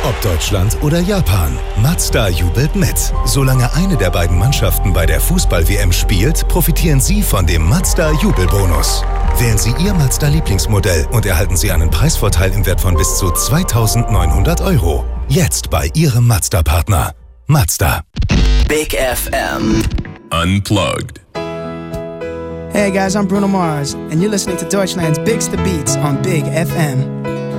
Ob Deutschland oder Japan, Mazda jubelt mit. Solange eine der beiden Mannschaften bei der Fußball-WM spielt, profitieren Sie von dem Mazda-Jubelbonus. Wählen Sie Ihr Mazda-Lieblingsmodell und erhalten Sie einen Preisvorteil im Wert von bis zu 2.900 €. Jetzt bei Ihrem Mazda-Partner. Mazda. Big FM. Unplugged. Hey guys, I'm Bruno Mars, and you're listening to Deutschland's Biggest Beats on Big FM.